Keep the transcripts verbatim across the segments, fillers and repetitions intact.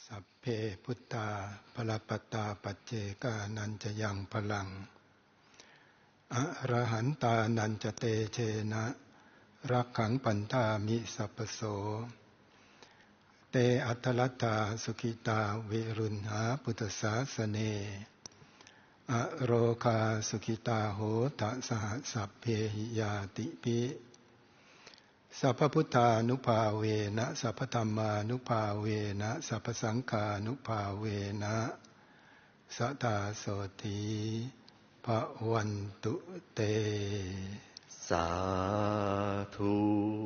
สัพเพพุทธาภลปตาปัจเจกานันจะยังพลังอรหันตานันจะเตเชนะรักขังปันธามิสัพพโสเตอัตถลัตตาสุขิตาวิรุณหาพุทธศาสเนอโรคาสุขิตาโหตสหสัพเพหิยาติปิสัพพพุทธานุภาเวนะสัพพธัมมานุภาเวนะสัพพสังฆานุภาเวนะสัทธาโสติภวันตุเตสาธุ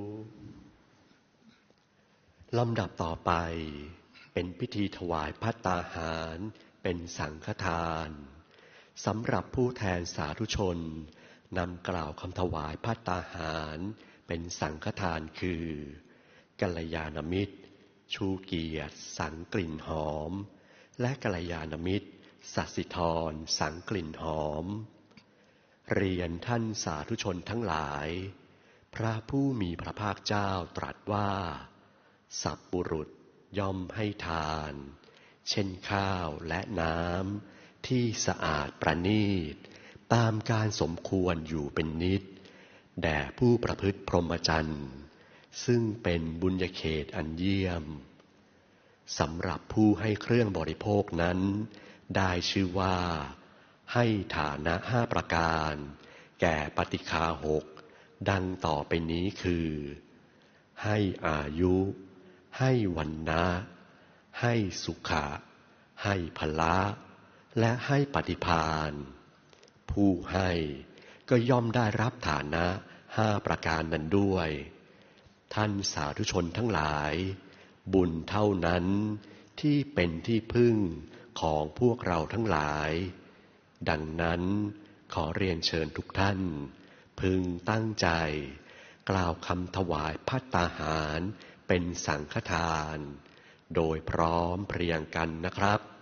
ลำดับต่อไปเป็นพิธีถวายภัตตาหารเป็นสังฆทานสำหรับผู้แทนสาธุชนนำกล่าวคำถวายภัตตาหารเป็นสังฆทานคือกัลยาณมิตรชูเกียรติสังกลิ่นหอมและกัลยาณมิตรสัสิธรสังกลิ่นหอมเรียนท่านสาธุชนทั้งหลายพระผู้มีพระภาคเจ้าตรัสว่าสัพบุรุษย่อมให้ทานเช่นข้าวและน้ำที่สะอาดประณีตตามการสมควรอยู่เป็นนิจแด่ผู้ประพฤติพรหมจรรย์ซึ่งเป็นบุญญาเขตอันเยี่ยมสำหรับผู้ให้เครื่องบริโภคนั้นได้ชื่อว่าให้ฐานะห้าประการแก่ปฏิฆาหกดังต่อไปนี้คือให้อายุให้วรรณะให้สุขะให้พละและให้ปฏิภาณผู้ให้ก็ย่อมได้รับฐานะห้าประการนั้นด้วยท่านสาธุชนทั้งหลายบุญเท่านั้นที่เป็นที่พึ่งของพวกเราทั้งหลายดังนั้นขอเรียนเชิญทุกท่านพึงตั้งใจกล่าวคำถวายภัตตาหารเป็นสังฆทานโดยพร้อมเพรียงกันนะครับ